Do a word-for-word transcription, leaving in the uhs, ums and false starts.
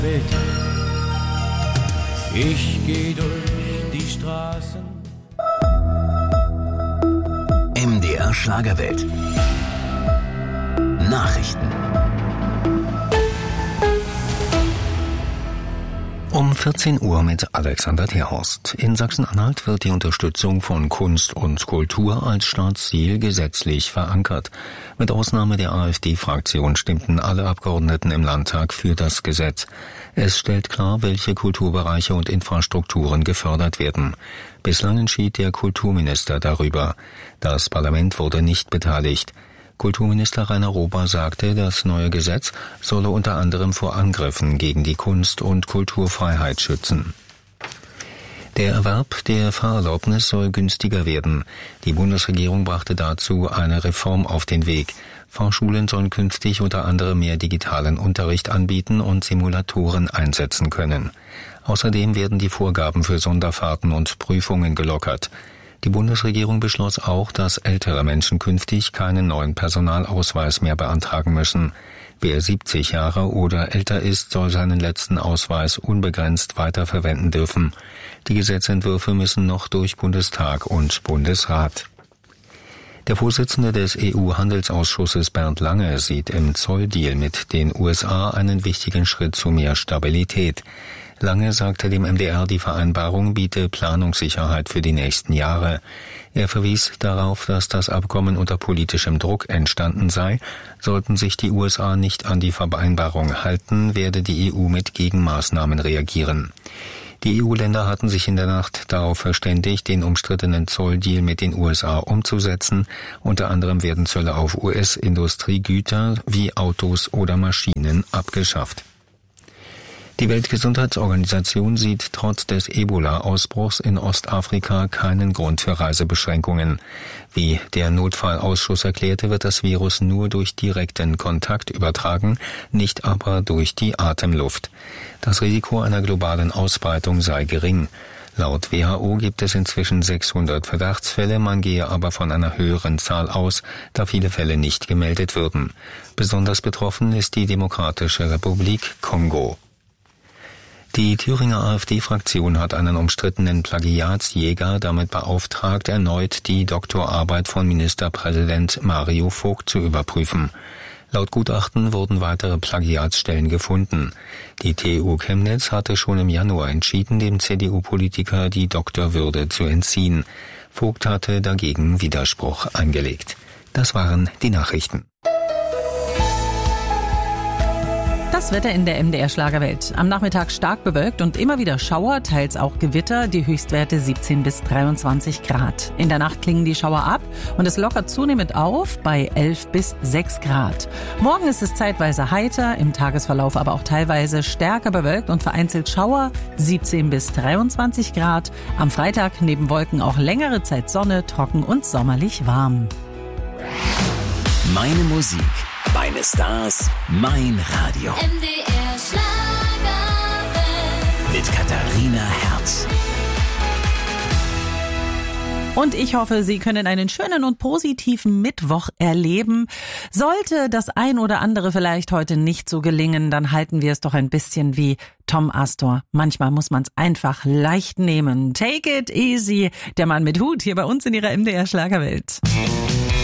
Bild. Ich geh durch die Straßen. M D R Schlagerwelt. Nachrichten. Um vierzehn Uhr mit Alexander Terhorst. In Sachsen-Anhalt wird die Unterstützung von Kunst und Kultur als Staatsziel gesetzlich verankert. Mit Ausnahme der AfD-Fraktion stimmten alle Abgeordneten im Landtag für das Gesetz. Es stellt klar, welche Kulturbereiche und Infrastrukturen gefördert werden. Bislang entschied der Kulturminister darüber. Das Parlament wurde nicht beteiligt. Kulturminister Rainer Rober sagte, das neue Gesetz solle unter anderem vor Angriffen gegen die Kunst- und Kulturfreiheit schützen. Der Erwerb der Fahrerlaubnis soll günstiger werden. Die Bundesregierung brachte dazu eine Reform auf den Weg. Fahrschulen sollen künftig unter anderem mehr digitalen Unterricht anbieten und Simulatoren einsetzen können. Außerdem werden die Vorgaben für Sonderfahrten und Prüfungen gelockert. Die Bundesregierung beschloss auch, dass ältere Menschen künftig keinen neuen Personalausweis mehr beantragen müssen. Wer siebzig Jahre oder älter ist, soll seinen letzten Ausweis unbegrenzt weiterverwenden dürfen. Die Gesetzentwürfe müssen noch durch Bundestag und Bundesrat. Der Vorsitzende des E U-Handelsausschusses Bernd Lange sieht im Zolldeal mit den U S A einen wichtigen Schritt zu mehr Stabilität. Lange sagte dem M D R, die Vereinbarung biete Planungssicherheit für die nächsten Jahre. Er verwies darauf, dass das Abkommen unter politischem Druck entstanden sei. Sollten sich die U S A nicht an die Vereinbarung halten, werde die E U mit Gegenmaßnahmen reagieren. Die E U-Länder hatten sich in der Nacht darauf verständigt, den umstrittenen Zolldeal mit den U S A umzusetzen. Unter anderem werden Zölle auf U S-Industriegüter wie Autos oder Maschinen abgeschafft. Die Weltgesundheitsorganisation sieht trotz des Ebola-Ausbruchs in Ostafrika keinen Grund für Reisebeschränkungen. Wie der Notfallausschuss erklärte, wird das Virus nur durch direkten Kontakt übertragen, nicht aber durch die Atemluft. Das Risiko einer globalen Ausbreitung sei gering. Laut W H O gibt es inzwischen sechshundert Verdachtsfälle, man gehe aber von einer höheren Zahl aus, da viele Fälle nicht gemeldet würden. Besonders betroffen ist die Demokratische Republik Kongo. Die Thüringer AfD-Fraktion hat einen umstrittenen Plagiatsjäger damit beauftragt, erneut die Doktorarbeit von Ministerpräsident Mario Vogt zu überprüfen. Laut Gutachten wurden weitere Plagiatsstellen gefunden. Die T U Chemnitz hatte schon im Januar entschieden, dem C D U-Politiker die Doktorwürde zu entziehen. Vogt hatte dagegen Widerspruch eingelegt. Das waren die Nachrichten. Das Wetter in der M D R Schlagerwelt. Am Nachmittag stark bewölkt und immer wieder Schauer, teils auch Gewitter, die Höchstwerte siebzehn bis dreiundzwanzig Grad. In der Nacht klingen die Schauer ab und es lockert zunehmend auf bei elf bis sechs Grad. Morgen ist es zeitweise heiter, im Tagesverlauf aber auch teilweise stärker bewölkt und vereinzelt Schauer, siebzehn bis dreiundzwanzig Grad. Am Freitag neben Wolken auch längere Zeit Sonne, trocken und sommerlich warm. Meine Musik, meine Stars, mein Radio. M D R Schlagerwelt. Mit Katharina Herz. Und ich hoffe, Sie können einen schönen und positiven Mittwoch erleben. Sollte das ein oder andere vielleicht heute nicht so gelingen, dann halten wir es doch ein bisschen wie Tom Astor. Manchmal muss man es einfach leicht nehmen. Take it easy. Der Mann mit Hut hier bei uns in Ihrer M D R Schlagerwelt.